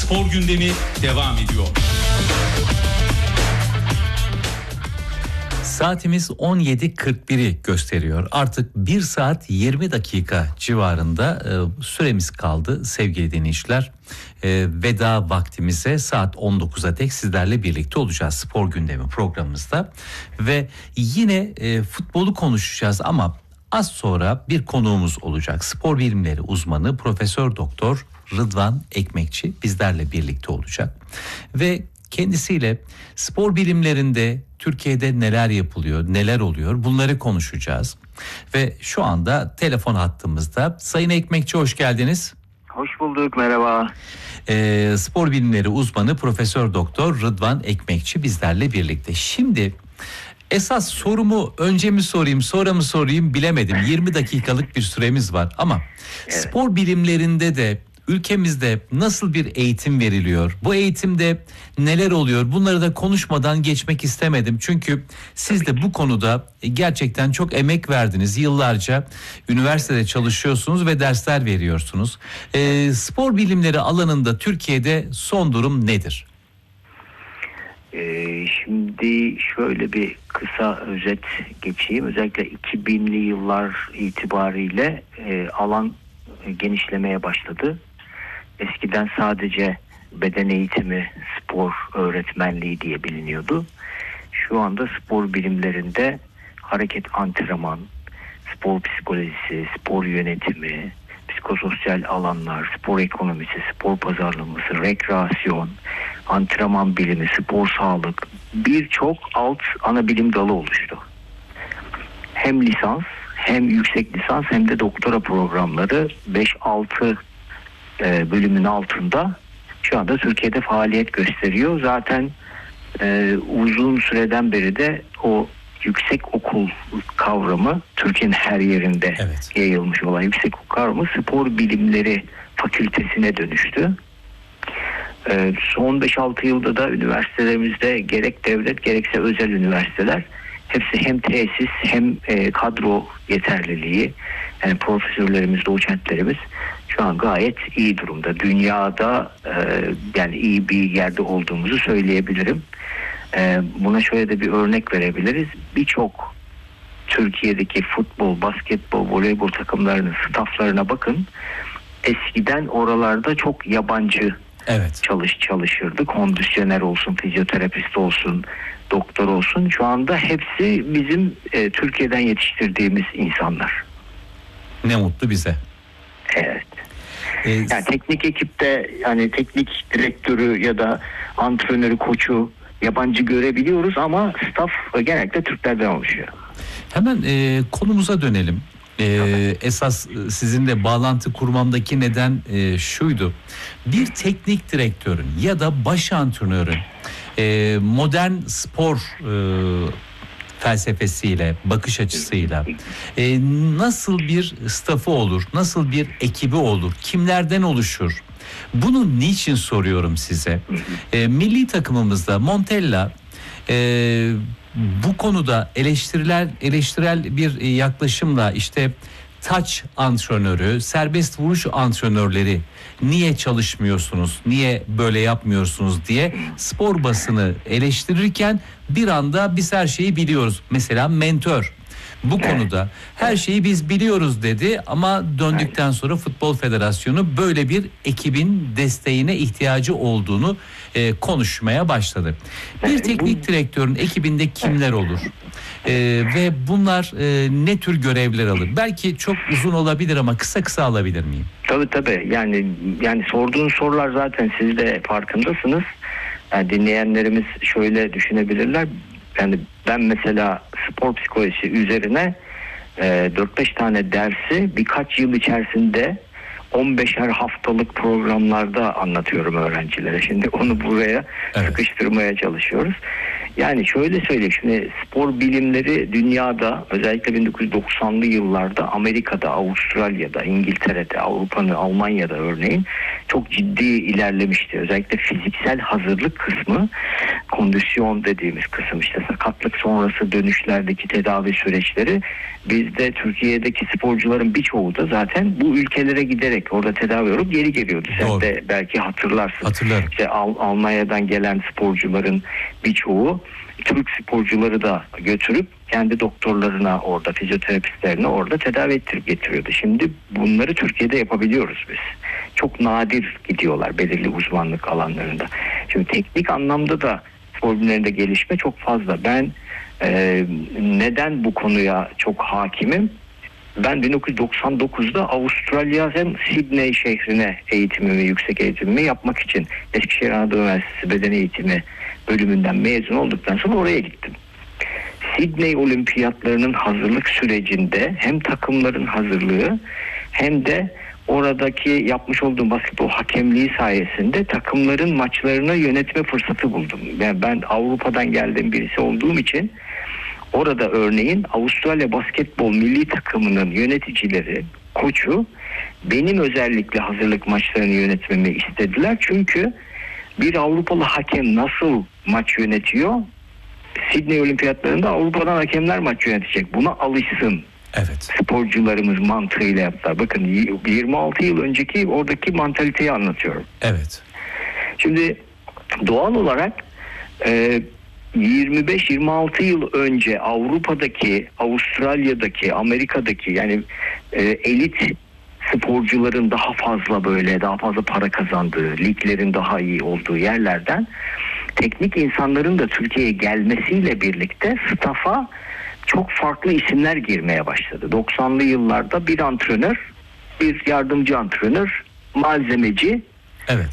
Spor gündemi devam ediyor. Saatimiz 17.41'i gösteriyor. Artık 1 saat 20 dakika civarında süremiz kaldı sevgili dinleyiciler. Veda vaktimize saat 19'a dek sizlerle birlikte olacağız spor gündemi programımızda. Ve yine futbolu konuşacağız ama az sonra bir konuğumuz olacak. Spor bilimleri uzmanı Profesör Doktor Rıdvan Ekmekçi bizlerle birlikte olacak. Ve kendisiyle spor bilimlerinde Türkiye'de neler yapılıyor, neler oluyor bunları konuşacağız. Ve şu anda telefon hattımızda. Sayın Ekmekçi hoş geldiniz. Hoş bulduk, merhaba. Spor bilimleri uzmanı Profesör Doktor Rıdvan Ekmekçi bizlerle birlikte. Şimdi esas sorumu önce mi sorayım sonra mı sorayım bilemedim. 20 dakikalık bir süremiz var ama evet. Spor bilimlerinde de ülkemizde nasıl bir eğitim veriliyor? Bu eğitimde neler oluyor? Bunları da konuşmadan geçmek istemedim. Çünkü siz de bu konuda gerçekten çok emek verdiniz. Yıllarca üniversitede çalışıyorsunuz ve dersler veriyorsunuz. Spor bilimleri alanında Türkiye'de son durum nedir? Şimdi şöyle bir kısa özet geçeyim. Özellikle 2000'li yıllar itibariyle alan genişlemeye başladı. Eskiden sadece beden eğitimi, spor öğretmenliği diye biliniyordu. Şu anda spor bilimlerinde hareket antrenman, spor psikolojisi, spor yönetimi, psikososyal alanlar, spor ekonomisi, spor pazarlaması, rekreasyon, antrenman bilimi, spor sağlık birçok alt ana bilim dalı oluştu. Hem lisans hem yüksek lisans hem de doktora programları 5-6 bölümün altında şu anda Türkiye'de faaliyet gösteriyor. Zaten uzun süreden beri de o yüksek okul kavramı Türkiye'nin her yerinde yayılmış olan yüksek okul kavramı spor bilimleri fakültesine dönüştü. Son 5-6 yılda da üniversitelerimizde gerek devlet gerekse özel üniversiteler hepsi hem tesis hem kadro yeterliliği, yani profesörlerimiz, doçentlerimiz şu an gayet iyi durumda. Dünyada yani iyi bir yerde olduğumuzu söyleyebilirim. Buna şöyle de bir örnek verebiliriz. Birçok Türkiye'deki futbol, basketbol, voleybol takımlarının staflarına bakın. Eskiden oralarda çok yabancı çalışırdı. Kondisyoner olsun, fizyoterapist olsun, doktor olsun. Şu anda hepsi bizim Türkiye'den yetiştirdiğimiz insanlar. Ne mutlu bize. Evet. Yani teknik ekipte yani teknik direktörü ya da antrenörü, koçu yabancı görebiliyoruz ama staff genellikle Türklerden oluşuyor. Hemen konumuza dönelim. Esas sizinle bağlantı kurmamdaki neden şuydu. Bir teknik direktörün ya da baş antrenörün modern spor felsefesiyle, bakış açısıyla nasıl bir staffı olur, nasıl bir ekibi olur, kimlerden oluşur? Bunu niçin soruyorum size? Milli takımımızda Montella bu konuda eleştirel bir yaklaşımla işte taç antrenörü, serbest vuruş antrenörleri niye çalışmıyorsunuz, niye böyle yapmıyorsunuz diye spor basını eleştirirken bir anda biz her şeyi biliyoruz. Mesela mentör bu konuda her şeyi biz biliyoruz dedi ama döndükten sonra Futbol Federasyonu böyle bir ekibin desteğine ihtiyacı olduğunu konuşmaya başladı. Bir teknik direktörün ekibinde kimler olur? Ve bunlar ne tür görevler alır? Belki çok uzun olabilir ama kısa alabilir miyim? Tabii. Yani sorduğun sorular zaten siz de farkındasınız. Yani dinleyenlerimiz şöyle düşünebilirler. Yani ben mesela spor psikolojisi üzerine 4-5 tane dersi birkaç yıl içerisinde 15'er haftalık programlarda anlatıyorum öğrencilere. Şimdi onu buraya sıkıştırmaya çalışıyoruz. Yani şöyle söyleyeyim, şimdi spor bilimleri dünyada özellikle 1990'lı yıllarda Amerika'da, Avustralya'da, İngiltere'de, Avrupa'nın, Almanya'da örneğin çok ciddi ilerlemişti. Özellikle fiziksel hazırlık kısmı kondisyon dediğimiz kısım, işte sakatlık sonrası dönüşlerdeki tedavi süreçleri, bizde Türkiye'deki sporcuların birçoğu da zaten bu ülkelere giderek orada tedavi olup geri geliyordu. Sen Doğru. de belki hatırlarsın. Hatırlarım. İşte Almanya'dan gelen sporcuların birçoğu Türk sporcuları da götürüp kendi doktorlarına, orada fizyoterapistlerine orada tedavi ettirip getiriyordu. Şimdi bunları Türkiye'de yapabiliyoruz biz. Çok nadir gidiyorlar belirli uzmanlık alanlarında. Şimdi teknik anlamda da spor bilimlerinde gelişme çok fazla. Ben neden bu konuya çok hakimim? Ben 1999'da Avustralya'nın Sydney şehrine eğitimimi, yüksek eğitimimi yapmak için Eskişehir Anadolu Üniversitesi Beden Eğitimi bölümünden mezun olduktan sonra oraya gittim. Sydney Olimpiyatlarının hazırlık sürecinde hem takımların hazırlığı hem de oradaki yapmış olduğum basketbol hakemliği sayesinde takımların maçlarını yönetme fırsatı buldum. Yani ben Avrupa'dan geldiğim birisi olduğum için orada örneğin Avustralya basketbol milli takımının yöneticileri, koçu benim özellikle hazırlık maçlarını yönetmemi istediler. Çünkü bir Avrupalı hakem nasıl maç yönetiyor? Sydney Olimpiyatlarında Avrupa'dan hakemler maç yönetecek. Buna alışsın. Evet. Sporcularımız mantığıyla yaptılar. Bakın 26 yıl önceki oradaki mantaliteyi anlatıyorum. Evet. Şimdi doğal olarak 25-26 yıl önce Avrupa'daki, Avustralya'daki, Amerika'daki yani elit sporcuların daha fazla para kazandığı, liglerin daha iyi olduğu yerlerden teknik insanların da Türkiye'ye gelmesiyle birlikte stafa çok farklı isimler girmeye başladı. 90'lı yıllarda bir antrenör, bir yardımcı antrenör, malzemeci, Evet.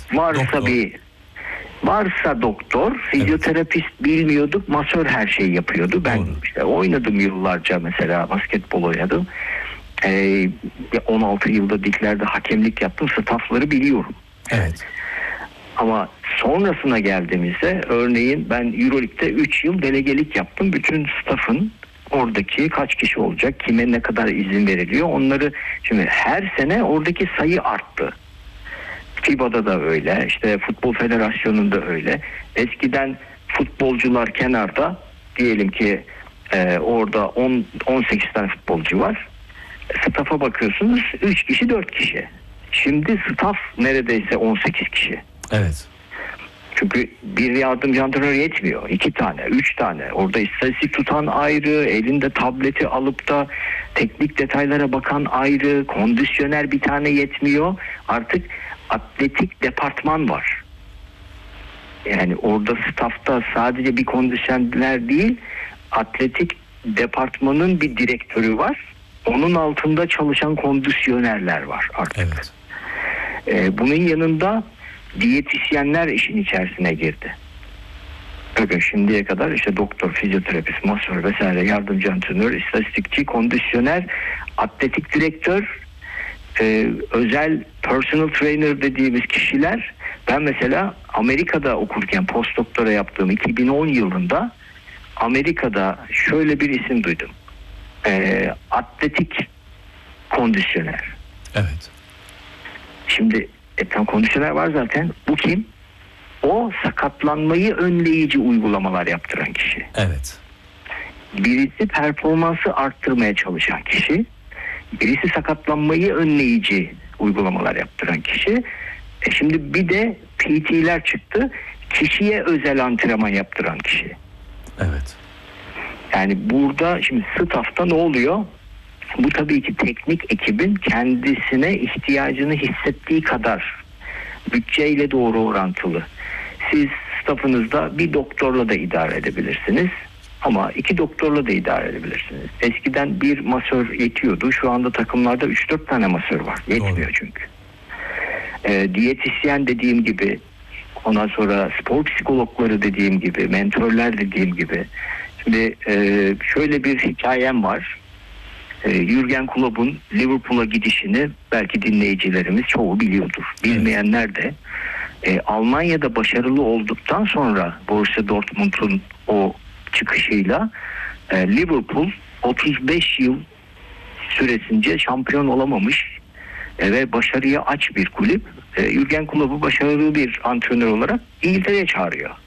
varsa doktor, fizyoterapist bilmiyorduk, masör her şeyi yapıyordu. Ben işte oynadım yıllarca, mesela basketbol oynadım. 16 yılda liglerde hakemlik yaptım, staffları biliyorum. Evet. Ama sonrasına geldiğimizde örneğin ben Euroleague'de 3 yıl delegelik yaptım. Bütün staff'ın oradaki kaç kişi olacak, kime ne kadar izin veriliyor onları, şimdi her sene oradaki sayı arttı. FIBA'da da öyle, işte Futbol Federasyonu'nda öyle. Eskiden futbolcular kenarda, diyelim ki orada 18 tane futbolcu var. Staff'a bakıyorsunuz 3 kişi 4 kişi. Şimdi staff neredeyse 18 kişi. Evet. Çünkü bir yardımcı antrenör yetmiyor. 2 tane, 3 tane. Orada istatistik tutan ayrı, elinde tableti alıp da teknik detaylara bakan ayrı, kondisyoner bir tane yetmiyor. Artık atletik departman var. Yani orada staffta sadece bir kondisyoner değil, atletik departmanın bir direktörü var. Onun altında çalışan kondisyonerler var artık. Evet. Bunun yanında diyetisyenler işin içerisine girdi. Bakın şimdiye kadar işte doktor, fizyoterapist, masör vesaire, yardımcı antrenör, istatistikçi, kondisyoner, atletik direktör, özel personal trainer dediğimiz kişiler. Ben mesela Amerika'da okurken postdoktora yaptığım 2010 yılında Amerika'da şöyle bir isim duydum. Atletik kondisyoner. Evet. Şimdi tam kondisyoner var zaten. Bu kim? O sakatlanmayı önleyici uygulamalar yaptıran kişi. Evet. Birisi performansı arttırmaya çalışan kişi. Birisi sakatlanmayı önleyici uygulamalar yaptıran kişi. Şimdi bir de PT'ler çıktı. Kişiye özel antrenman yaptıran kişi. Evet. Yani burada şimdi staff'ta ne oluyor? Bu tabii ki teknik ekibin kendisine ihtiyacını hissettiği kadar bütçeyle doğru orantılı. Siz staffınızda bir doktorla da idare edebilirsiniz. Ama 2 doktorla da idare edebilirsiniz. Eskiden bir masör yetiyordu. Şu anda takımlarda 3-4 tane masör var. Yetmiyor Doğru. çünkü. Diyetisyen dediğim gibi, ondan sonra spor psikologları dediğim gibi, mentörler dediğim gibi. Şimdi şöyle bir hikayem var. Jürgen Klopp'un Liverpool'a gidişini belki dinleyicilerimiz çoğu biliyordur. Bilmeyenler de Almanya'da başarılı olduktan sonra Borussia Dortmund'un o çıkışıyla Liverpool 35 yıl süresince şampiyon olamamış ve başarıya aç bir kulüp. Jürgen Klopp'u başarılı bir antrenör olarak İngiltere'ye çağırıyor.